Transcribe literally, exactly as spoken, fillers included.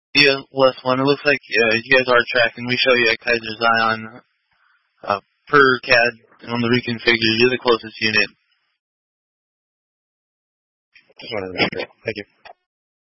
Yeah, last one. It looks like uh, you guys are tracking. We show you at Kaiser Zion uh, per C A D on the reconfigure. You're the closest unit. Just wanted to make sure. Thank you.